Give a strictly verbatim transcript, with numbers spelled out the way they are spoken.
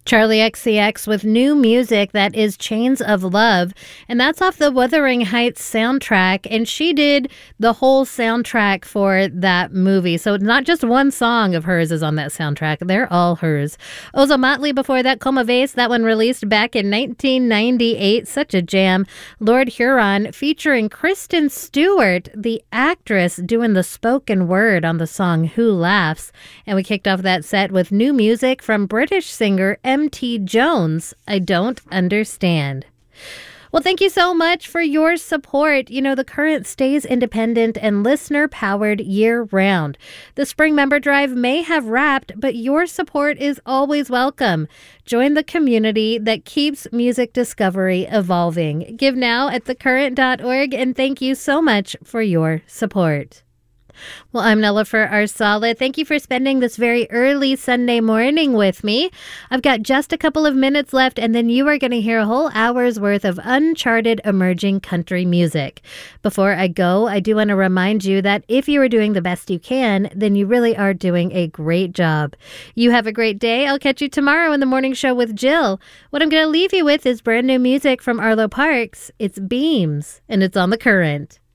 Charlie X C X with new music that is Chains of Love, and that's off the Wuthering Heights soundtrack, and she did the whole soundtrack for that movie. So it's not just one song of hers is on that soundtrack. They're all hers. Ozomatli before that, Coma Vase, that one released back in nineteen ninety-eight. Such a jam. Lord Huron featuring Kristen Stewart, the actress, doing the spoken word on the song Who Laughs. And we kicked off that set with new music from British singer M T Jones, I Don't Understand. Well, thank you so much for your support. You know, The Current stays independent and listener-powered year-round. The spring member drive may have wrapped, but your support is always welcome. Join the community that keeps music discovery evolving. Give now at the current dot org, and thank you so much for your support. Well, I'm Nilofer Arsala. Thank you for spending this very early Sunday morning with me. I've got just a couple of minutes left, and then you are going to hear a whole hour's worth of uncharted emerging country music. Before I go, I do want to remind you that if you are doing the best you can, then you really are doing a great job. You have a great day. I'll catch you tomorrow in the morning show with Jill. What I'm going to leave you with is brand new music from Arlo Parks. It's Beams, and it's on The Current.